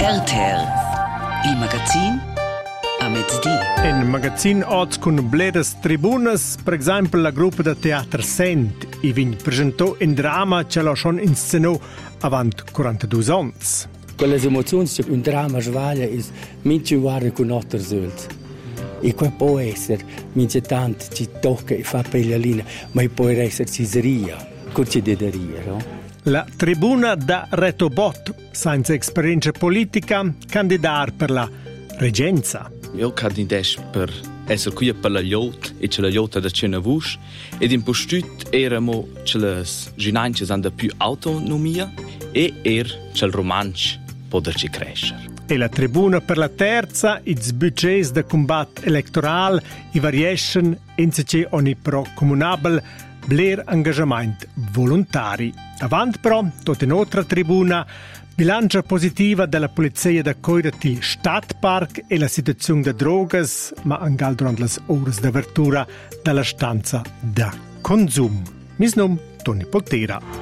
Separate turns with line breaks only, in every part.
RTR, il magazin a mezzodì.
In magazin oggi con bledes tribunas, per esempio la gruppa da teatro Sent, i vin presentò in drama ce l'ha schon inscenò avanti 42 anni.
Quelle emozioni che un dramma svaglia è minci guarda con altri soldi. E qua può essere, minci tanto ci tocca e fa peglialina, ma può essere ciseria, concederia, no?
La tribuna da Retobot, senza esperienza politica, candidare per la reggenza.
Io candido per essere qui per la Liot e ce la Liot da Cenavus ed in postut eramo ce le ginances hanno più autonomia e c'è il romancio poterci crescere.
E la tribuna per la terza, i budgets da combat elettoral, i variation, insieme ogni pro comunabile, bler engagement volontari. Avanti però, tutta in altra tribuna, bilancia positiva della polizia da Coira til Stadtpark e la situazione da drogas, ma anche durante le ore di apertura della stanza da consum. Mis nom Toni Poltera.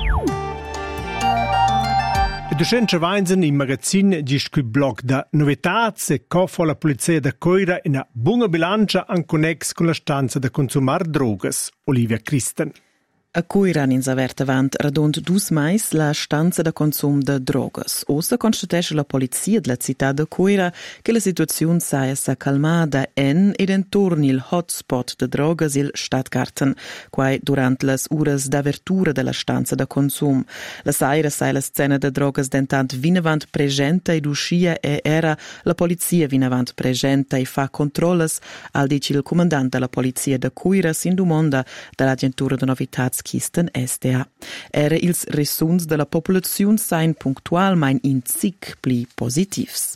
E docente Weinsen in magazin giscui blog da novetats e cofo la polizia da Coira in una buona bilancia an connex con la stanza da consumar drogas. Olivia Christen.
A Coira in avert avant radont dus mais la stanza da consum de drogas. Ossa constatesce la polizia della città de Coira che la situazione saia sa calmada ed intorno il hotspot de drogas il Stadtgarten, quai durant las uras d'apertura della stanza da consum. La saira sai la scena de drogas dentant vinavant presenta ed uscia e era la polizia vinavant presenta e fa controlles al dici il comandante della polizia de Coira sin domanda dall'agentura de novitats Kisten SDA. Era ils resuns de la populazione sein punktual mein in zig pli positivs.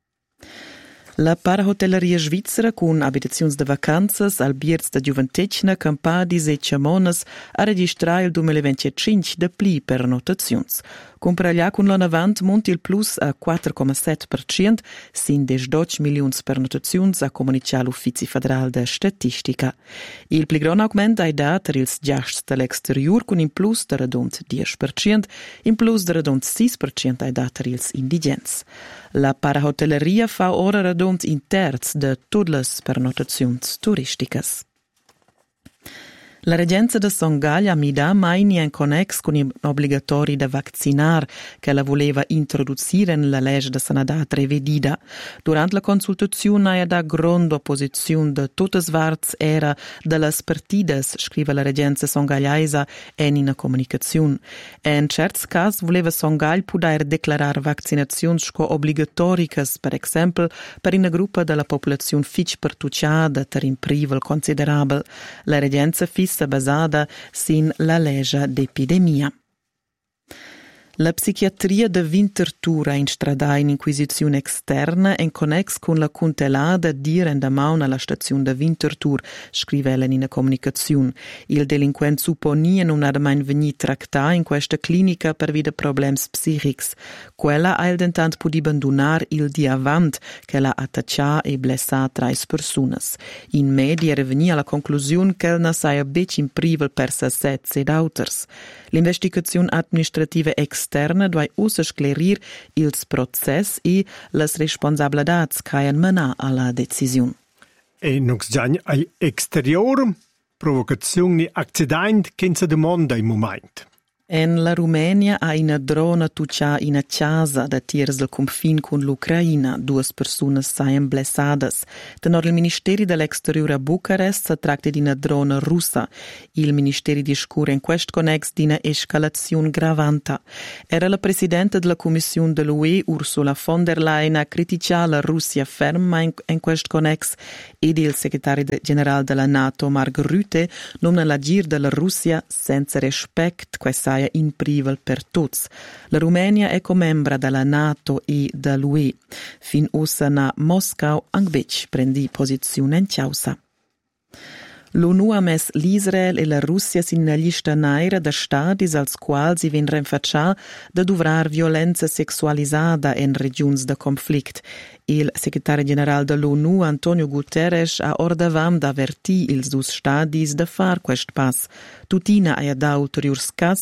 La parahotelleria svizzera con abitazioni de vacanzas al Bierz da Giuventecna Campadi e Chamonas ha registrato il 2025 de pli per notazions. Comparaglia con l'anno avant monti il plus a 4,7%, sin des 12 milioni per notazions a comunicar l'Uffizi Federal de Statistica. Il pli gran augment ai dat ils giasts dall'exterior con in plus de radont 10%, in plus de radont 6% ai dat ils indigents. La parahotelleria fa ora radont in terz de tudlas pernotazions turisticas. La reggenza de Songalia mi dà mai in connex con i obbligatori da vaccinar che la voleva introdurre nella legge de sanadat revedida. Durante la consultazione ha da grande opposizione de tuttes varts era delle partidas, scrive la reggenza songaliaisa in una comunicazione. In certi casi voleva Songal poter declarare vaccinazioni obbligatoricas, per esempio, per una gruppa della popolazione fitch pertucciata ter in privel considerabile. La reggenza fissa basata sin la legge d'epidemia. La psichiatria de Winterthur ha instradà in inquisizione externa in connex con la contelada dir en da maun alla stazione de Winterthur, scrive ella in una comunicazione. Il delinquent supponia non ha mai venit tractà in questa clinica per vide problems psichics. Quella ha il dentant pudi abandonar il dia avant che la attaccia e blessa 3 personas. In media revenia alla conclusione che la saia bec in privel per sa sets ed auters. L'investigazione amministrativa externa doveva usa sclerir ils process e las responsabilitats che han menà alla decisione.
E non già all'exterior, provocazioni accidenti che si domanda in momento.
En la Rumenia ha una drona tuccia in a casa da tiers del confin con l'Ucraina. 2 persone saien blessadas. Tenor il Ministeri dell'Exterior a Bucarest si tratta di una drona russa. Il Ministeri discute in questo connex di una escalazione gravanta. Era la Presidente della Commissione dell'UE, Ursula von der Leyen, a criticare la Russia ferma in questo connex ed il Segretario Generale della NATO, Mark Rutte, non l'agir della Russia senza rispetto questa in privel per tutti. La Rumenia è membra della NATO e dell'UE. Fin usa na Moscou angbec prendi posizione in causa. L'ONU ha messo l'Israel e la Russia in una lista nera da stati als quali si viene rinfacciata da dovrar violenza sessualizzata in regioni da conflitto. Il segretario generale dell'ONU, Antonio Guterres, ha ordavam da avvertì ils dus stadis da far quest pass. Tutina ha da ulteriors cas,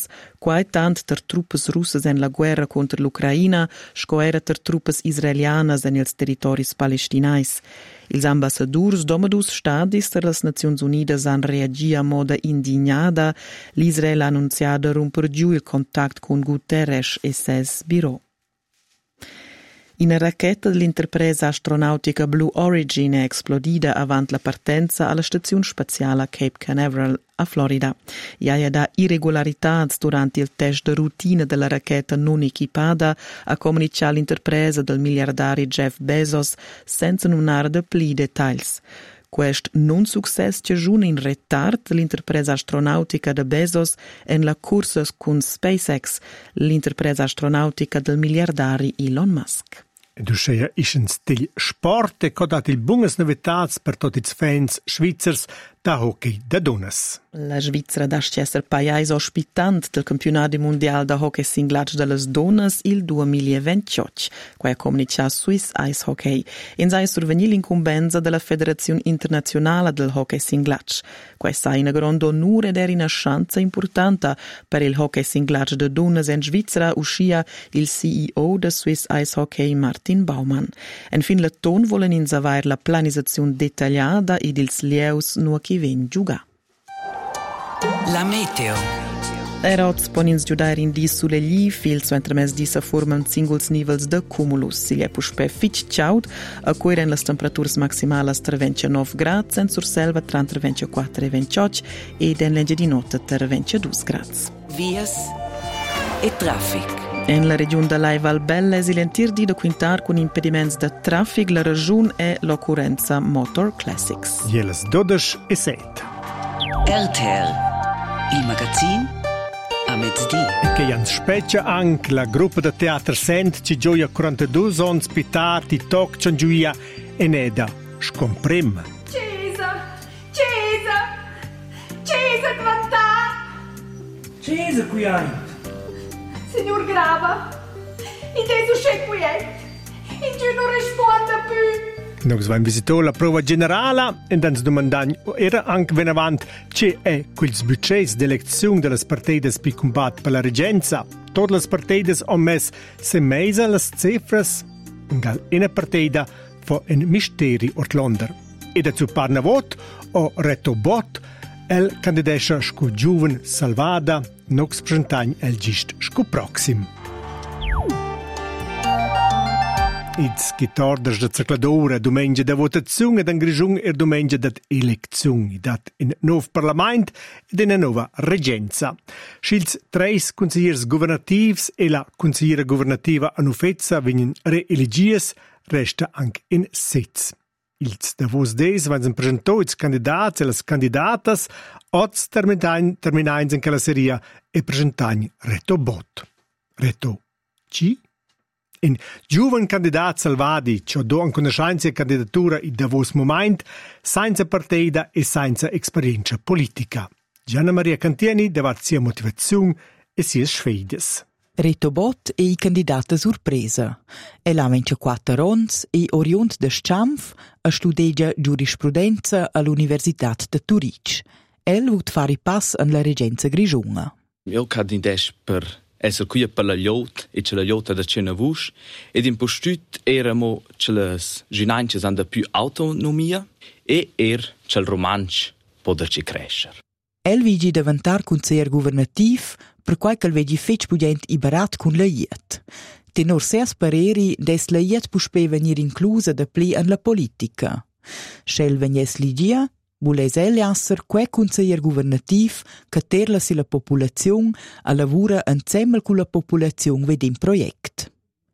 quai tant ter truppes russas en la guerra contra l'Ucraina, sco era ter truppes israelianas en ils territoris palestinais. Ils ambassadurs domadus stadis ter las Naziuns Unidas han reagi a moda indignada. L'Israel ha annunciado romper giù il contact con Guterres e ses biro. Una racchetta dell'interpresa astronautica Blue Origin è esplodida avant la partenza alla stazione spaziale Cape Canaveral a Florida. Iaia da irregolarità durante il test de routine della racchetta non equipada a comunicare l'interpresa del miliardario Jeff Bezos senza nunar de pli dettagli. Quest non success ci giuna in retard l'interpresa astronautica de Bezos en la corsa con SpaceX, l'interpresa astronautica del miliardario Elon Musk.
Duscheia ist ein Stil Sport e codat il bungas novetats per tutti i fans svizzers da hockey da donnas.
La Svizzera dasce esser paiais ospitant del campionato mondiale da hockey singlatsch delle donnas il 2028, quae comunica Swiss Ice Hockey. In sei survenir l'incumbenza della Federazione Internazionale del Hockey Singlatsch, quae sai una grande onore ed era una chance importante per il hockey singlatsch de donnas in Svizzera uscia il CEO de Swiss Ice Hockey Martin Baumann. En fin la ton volen in savair la planizazione dettagliata ed ils lieus nu chi ven giuga.
La meteo.
Erots ponins giudare in dis sulle gli fil su entremes disa forman singuls nivels de cumulus. Si je puspe fitch ciaud, a cui ren las temperaturas maximalas tra 29 grad, sen sur selva tra 24 e 28 ed en legge di notte tra 22 grad.
Vias e traffic.
En la regione de Lai Valbella si lentir di quintar con impediments de traffic la regione è l'occurrenza Motor Classics.
Jeles 12 e 7.
RTL, il magazin a mezzodì.
E che Jans speccia anche la gruppa de teatro Sent ci gioia 42 ans pitati toc ciangiuia e neda scomprem.
Cesa quant'ha!
Cesa qui hai!
Signor Grava, in Gesù c'è qui è, in Gesù non risponde più.
Noi abbiamo visitato la prova generale e ci domandiamo era anche ben avanti c'è quel budget di elezione delle partite per combattere per la reggenza. Tutte le partite hanno messo se mese le cifre in una partita fu un mistero ortlonder. E dazu parla vot o Reto Bot el candidato scu giuven Salvada nox presentagn el gist scu proxim. It's chitorders da circladora, domengia da votazione ed angrigiung e domengia da elezione, dat in nuovo Parlament ed in una nuova reggenza. Schils 3 consigliers governatives e la consigliera governativa a Nufezza vengono reelegies, resta anche in sitz. Ils davos des vanno presentò i candidati e le candidatas, oz terminains in quella seria e presentagn Reto Bot. Reto C. In giuven candidat Salvadi, c'ho do an conoscenza e candidatura in davos moment, senza partida e senza esperienza politica. Gianna Maria Cantieni davat sia motivazione e sia sfeides.
Reto Bot è il candidato sorpresa. El ha 24 anni e oriunt da Sciamf a studia giurisprudenza all'Università di Zurich. El vuol fare i pass alla reggenza grigiunga.
Io candidato per essere qui per la Liot e c'è la Liot da Cenavus ed in postut eramo c'è le ginances hanno più autonomia e c'è il romancio poterci crescere.
El vigi diventar consigliere governativ per quai che vegi fetch pudent iberat con la Iet. Tenor ses pareri des la Iet puspe venir inclusa da pli en la politica. Schel vegnes ligia, vules el esser quei consigliere governativ che terla si la popolazione a lavura insieme con la popolazione vedem project.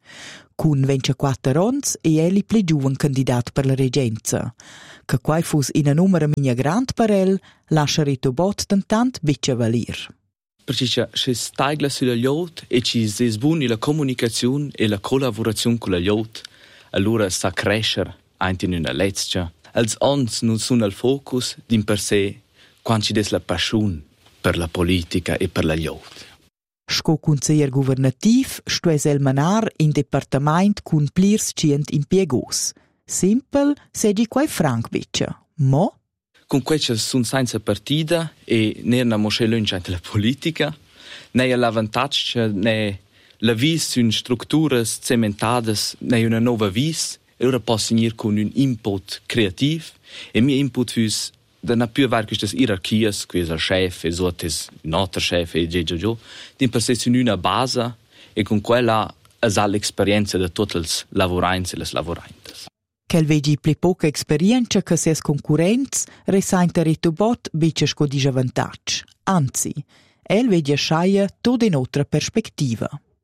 Con 24 anni è el il più giovane candidato per la reggenza. Che quai fus in a numero minia grand per el, lascia Reto Bot tentant beccia valir.
Perché c'è stagla sulla Liot e ci sbuni la comunicazione e la collaborazione con la Liot, allora sa crescere anche in una lezzia. Als ons non sono al focus din per sé quando ci des la passione per la politica e per la Liot.
Sco consigliere governativ stues el manar in departament cun plirs cient impiegos. Simpel segi quai franc beccia, mo?
Con quei sono senza partita e ne erano mosce lunch anche la politica, ne l'avantaggio ne la vis in strutture cementadas ne una nuova vis e ora posso venire con un input creativo e mio input fus da natura var queste ierarchias qui il chef e sotes un altro chef e già di percezione una base e con quella ha l'esperienza di tutti i lavoranti e le lavoranti.
Quel vegi pli poca esperienza che ses concurrents resainta retobot vice scodisce vantaggio. Anzi, el vedi schaia tot in otra perspectiva.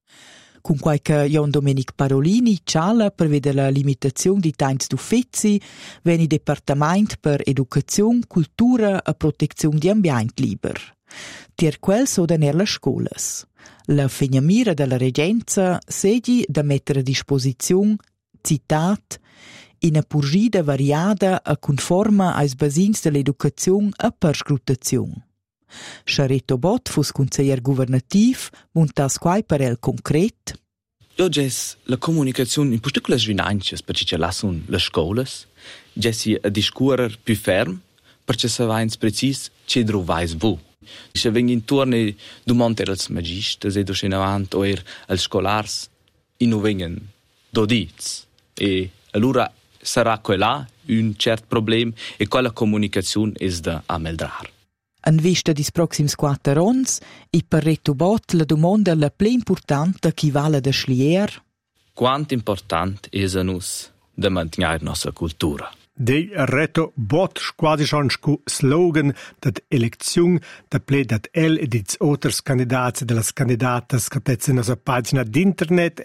Con qualche Jon Domenic Parolini ciala prevede la limitazione di tains d'uffizzi, veni Departament per Educazione, Cultura e Protezione di Ambient liber. Tier quel soden le scolas. La fegnamira della regenza segi da mettere a disposizione, citat, in purgida variada e conforma ai basins dell'educazione e perscrutazione. Charetto Bot fus consiglier governativ, muntas quai per el concret.
Jo ges la comunicazione in particolare svinanches perché ci lasciano le scuole, gessi a discurer più ferm, perché se va ins precis ci trovais vu. Se vengi intorno domande als magistes e docen avant o als scolars, e non vengono dodiz. E allora sarà quella un certo problema e quella comunicazione è da ameldrar.
In vista dis proxims 4 ans, e per retobot la domanda la più importante che vale da schlier.
Quanto importante è a nos da mantenere nostra cultura?
Dei reto bot quasi schon scu slogan dat elezione da ple dat el ed its oters candidats de las candidatas catets in nossa pagina d'internet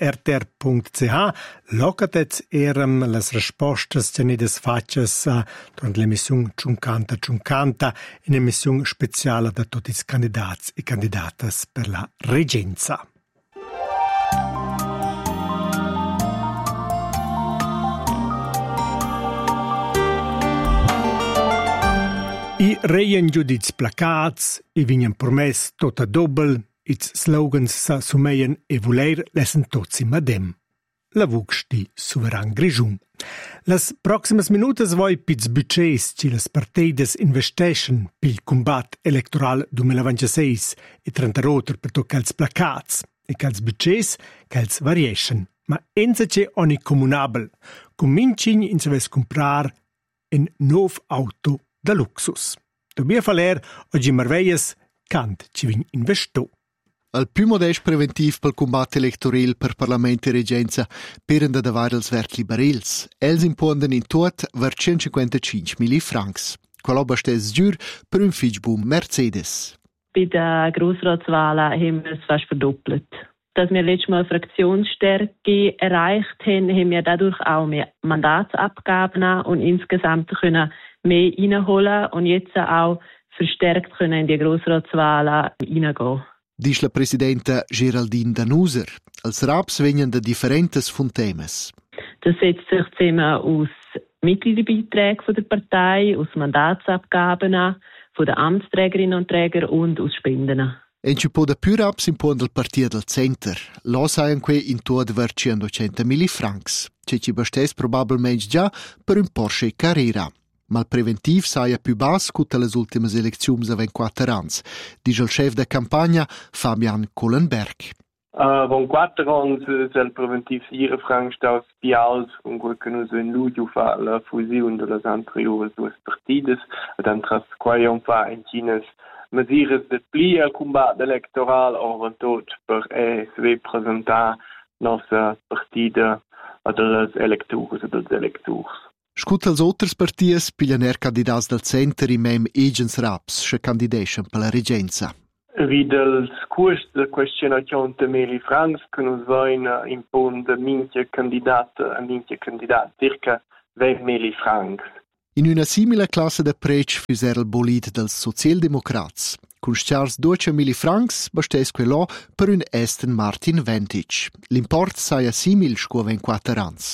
rtr.ch locatets eram las respostas tenidas faces durant l'emissione Ciuncanta, in emissione speciale da tutti i candidats e candidatas per la regenza. I reien giudiz placats, i vignan promess tot a dobbel, its slogans sa sumeien e voler lesen tots in madem. La vugs di Suveran Grigiun. Las proximas minutas voi piz budgets ci las partidas investeschen pil combat electoral 2026 e 30 roter per to cals placats e cals budgets cals varieschen. Ma enza ce ogni comunabel. Comincin in se ves comprar un nov auto da luxus. Dobia faler oggi marveias cant ci vin investò.
Il più modest preventiv pel combat electoral per Parlamento e Regenza peren da davare els vert liberals. Els imponden in tot ver 155.000 francs. Quello bastes giur per un Fitchboom Mercedes.
Bei der Grossratswahl haben wir es fast verdoppelt. Dass wir letztes Mal Fraktionsstärke erreicht haben, haben wir dadurch auch mehr Mandatsabgaben und insgesamt können mehr reinholen und jetzt auch verstärkt können in die Grossratswahlen hineingehen.
Dice la presidenta Geraldine Danuser. Als Raps vengono da differentes Fontemes.
Das setzt sich zusammen aus Mitgliederbeiträgen von der Partei, aus Mandatsabgaben, von den Amtsträgerinnen und Trägern und aus Spenden.
En ci può da più Raps impone del Partito del Center. Lo saien qui in tuo ver 100.000 francs. Ci bastes probabilmente già per un Porsche Carrera. Ma il preventiv saia più basso che le ultime elezioni a 24 anni, dice il chef de campagna Fabian Kohlenberg.
Von 4 anni il preventiv sia francs staus più alto, con che noi in luglio fa la fusione delle anteriori due partite, e dan tras 4 anni fa in Cines misures de pli al combat electoral o tot per SV presentare nostra partita delle elettori e delle elettori.
Scut als otters parties piglianer candidats del Center in mem Egens Raps che candidation per la regenza.
Ridel scurs de questionazione de meli francs che nos vain impon de minche candidat circa 20.000 francs.
In una simile classe de prec fuser il bolid dels Socialdemocrats. Con schars 200.000 francs bastes quello per un Aston Martin Vantage. L'import saia simil sco 24 ans.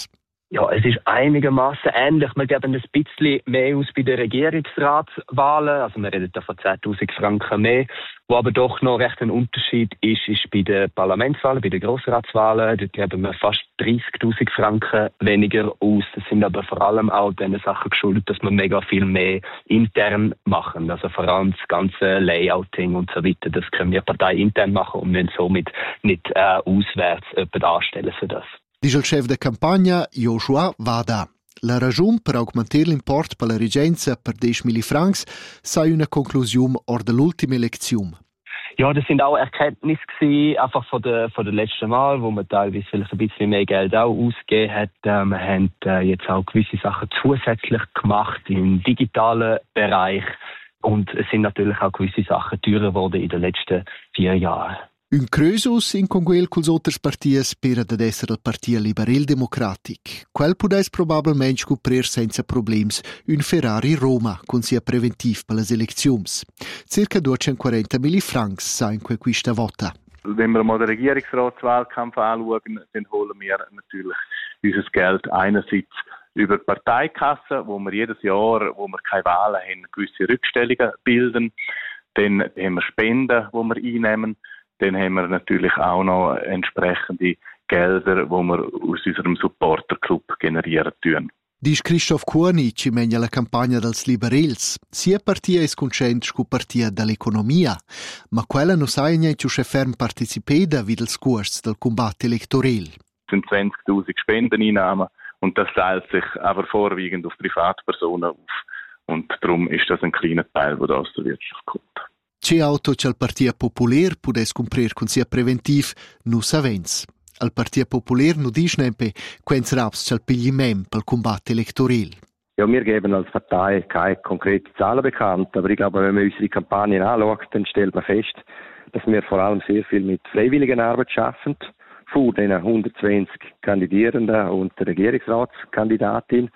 Ja, es ist einigermaßen ähnlich. Wir geben ein bisschen mehr aus bei den Regierungsratswahlen. Also wir reden da von 10.000 Franken mehr. Wo aber doch noch recht ein Unterschied ist bei den Parlamentswahlen, bei den Grossratswahlen. Dort geben wir fast 30.000 Franken weniger aus. Das sind aber vor allem auch den Sachen geschuldet, dass wir mega viel mehr intern machen. Also vor allem das ganze Layouting und so weiter. Das können wir parteiintern machen und müssen somit nicht auswärts jemanden anstellen für das.
Dice il chef de campagna Joshua Wada. La ragione per augmentare l'import per la regenza per 10.000 francs sei una conclusione or dell'ultima elezione.
Ja, das sind auch Erkenntnisse gewesen, einfach von der letzten Mal, wo man teilweise vielleicht ein bisschen mehr Geld auch ausgegeben hat. Wir haben jetzt auch gewisse Sachen zusätzlich gemacht im digitalen Bereich. Und es sind natürlich auch gewisse Sachen teurer geworden in den letzten 4 Jahren.
Un creusus in conguel culs otters partias pera ad esser il Partia Liberal Democratic. Quel pudess probabilmente scuprir senza problems un Ferrari Roma con sia preventiv per las eleczions. Circa 240.000 francs sa in questa vota.
Wenn wir mal den Regierungsratswahlkampf anschauen, dann holen wir natürlich unser Geld einerseits über die Parteikasse, wo wir jedes Jahr, wo wir keine Wahlen haben, gewisse Rückstellungen bilden. Dann haben wir Spenden, die wir einnehmen. Dann haben wir natürlich auch noch entsprechende Gelder, die wir aus unserem Supporterclub generieren tun.
Dice Christoph Kuoni, ci megna la campagna dels Liberals. Sia partia es conscient scu partia dall'economia, ma quella non sai niente ciù ferm participeda wie dels costs del combat electoral.
Es sind 20.000 Spendeneinnahmen und das teilt sich aber vorwiegend auf Privatpersonen auf. Und darum ist das ein kleiner Teil, der aus der Wirtschaft kommt.
C'è auto c'è il Partia Popular pudes comprer con sia preventiv nu savens. Il Partia Popular nu dice nempe quens raps c'è il piglimem pel combat electoral.
Ja, wir geben als Partei keine konkreten Zahlen bekannt, aber ich glaube, wenn man unsere Kampagnen anschaut, dann stellt man fest, dass wir vor allem sehr viel mit Freiwilligenarbeit schaffen, von den 120 Kandidierenden und der Regierungsratskandidatin.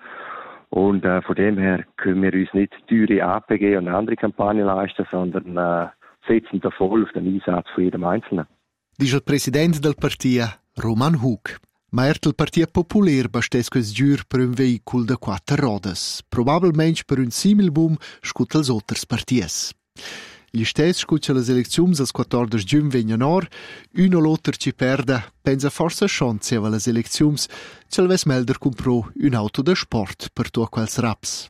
Und von dem her können wir uns nicht teure APG und andere Kampagnen leisten, sondern setzen da voll auf den Einsatz von jedem Einzelnen.
Dice il presidente del Partia, Roman Hug. Ma il Partia Popular bastes quels giur per un veicul de 4 rodas, probabilmente per un similbum scut als otters parties. Gli stessi scuccia le elezioni al 14 giugno venjanor, uno l'otter ci perda, pensa forse chance a le elezioni, c'è ves melder comprò un auto da sport per tu quels raps.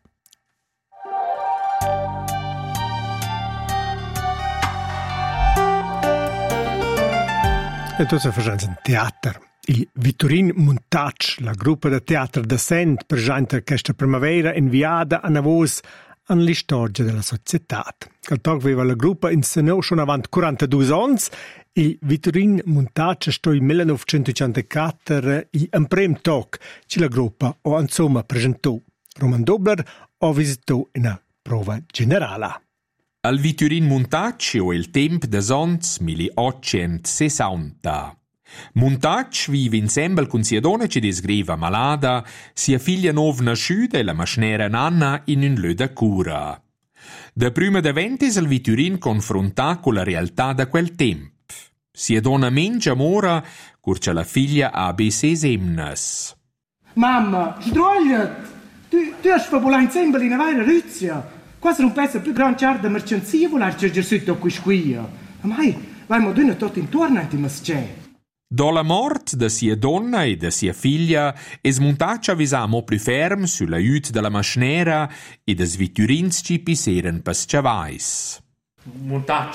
E tutto facendo un teatro. Il Vittorin Muntac, la gruppa de teatro de Sent, presenta questa primavera inviata a Navos all'istoria della società. Al tog aveva la gruppa in seno schon avant 42 anni. Il Vittorin Muntac sto in 1984 in prem tog che la gruppa o insomma presentò. Roman Dobler o visitò una prova generale.
Al Vittorin Muntac o il temp des ans 1860. Muntac vive insieme con sia donna che descriva malada, sia figlia nov nasciuta e la masnera Nanna in un lö da cura. Da prima da ventis al Vittorin confronta con la realtà da quel temp. Sia donna mengia mora, curcia la figlia abe ses emnes.
Mamma, sdrogliat! Tu hai fabulato insieme in una vera ruzia. Quasi un pezzo più grande di mercanzia vuole cercare sotto qui squia. Ma vai dune tutto intorno a ti mascè.
Dolla mort de sia donna e de sia figlia, es Muntac avisamo più ferm sulla aiut della masnera e des Vitturins ci piseren pas chavais.
Muntac,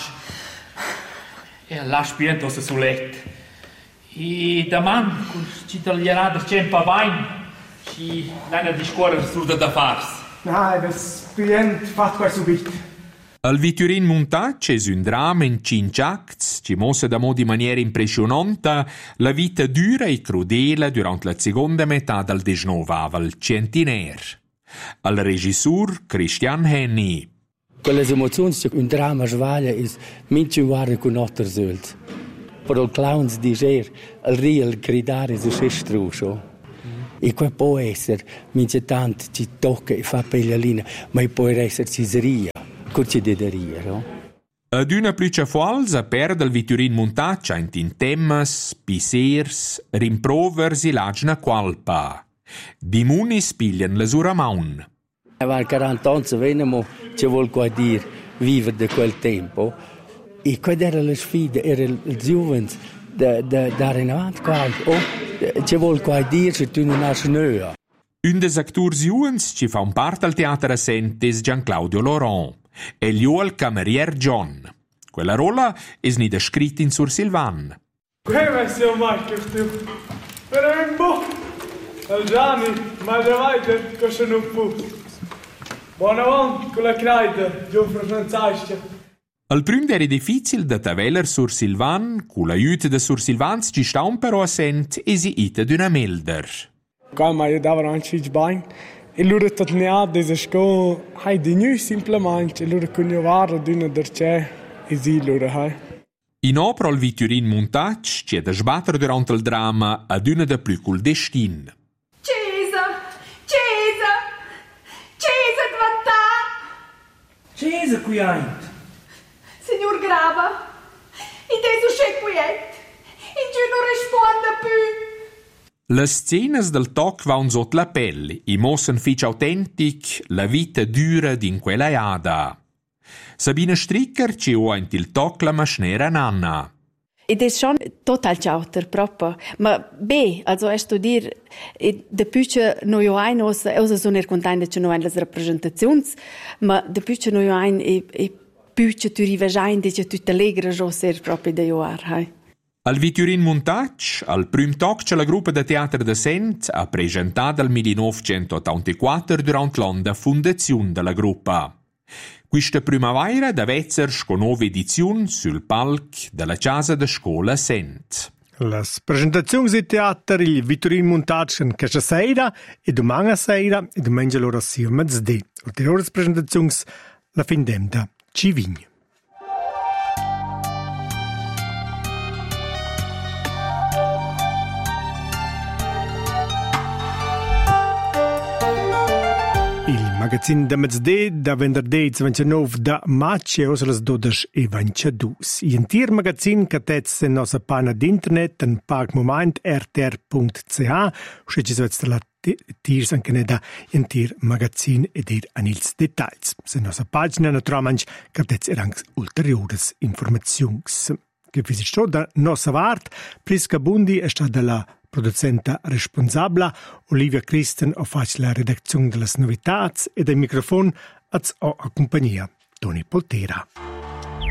lasci piento se sulet. E daman, ci taglierà del cempa vain, ci dana discorrere sur da fars.
Nein, das Klient fat quai subit.
Al Vittorin Muntac es un drama in 5 acts, ci mossa da di maniera impressionante la vita dura e crudele durant la seconda metà del 19 centenaire. Al regisseur Christian Henny.
Quelle emozioni, un drama svaglia, è minci guarda con otter sölt. Però il clowns dice, il real gridare è struso. E qua può essere, minci tanto ci tocca e fa peglialina, ma può essere ciseria. Curci dederia, no?
Ad una plücia falsa perde il Vittorin Muntac in temmes, pisers, rimprovers e lagna qualpa. Di munis piglian la sura maun.
Avanti 40 anni venimo, ci vuol qua dire vivere di quel tempo. E quella era la sfida, era il giovane dare in avanti qua. Ci vuol qua dire se tu non hai snöa.
Un des actors juens ci fa un part al teatro assent es Gian Claudio Laurent e gli al camerier John. Quella rola es ni descrit in Sur Silvan.
Come si mai che tu? Però un po'. Al Gianni, ma da weiter che sono un po'. Buon avanti con la creida, Giuffre Franzascia.
Al prim era difficil da taveller Sur Silvan, cu l'aiuto de Sur Silvans ci sta un però assent esi ita d'una melder.
Come aiutavano anche i bani. E loro tornano a scuola, hai di noi semplicemente, e loro conoscono d'una derce, e sì loro hai.
In opera al Viturin Montac c'è da sbattere durante il dramma ad una da più col destin.
Cesa d'vantà!
Cesa qui hai?
Signor Grava, in teso c'è qui è, in giù non risponde più.
Le scenes del toc van sotto la pelle, i mossen fitch autentic la vita dura din quella iada. Sabina Stricker ci ho il toc la maschnera nanna.
Ed è schon total chauter proprio, ma beh, also è sto dir de più noi ein os sono contenta che noi le rappresentazioni, ma de più noi ein e più tu rivejain di che tutte allegre jo ser proprio de joar, hai.
Al Viturin Montac, al prim toc c'è la gruppa de teatro de Sent ha presentato al 1984 durante l'onda fondazione della gruppa. Questa primavera deve essere con nuova edizione sul palco della casa de scuola Sent.
Le presentazioni di teatro il Viturin Montac in questa sera e domani sera e domenica l'ora sia mezz'dì. Ulteriori presentazioni la findem da Civigno. Il magazine da mezz'dì da venerdì 29 da maggio e osas 12:22. Il tir magazine che tezza in nostra pagina d'internet in pag moment rtr.ch usce ci svezza la tirs anche ne da in tir magazine ed ir anils dettagli. Se nostra pagina naturalmente che tezza anche ulteriori informazioni. Che visitò da nostra vart, Prisca Bundi è stata la producenta responsabile, Olivia Christen ha fatto la redazione delle novità e del microfono a compagnia Toni Poltera.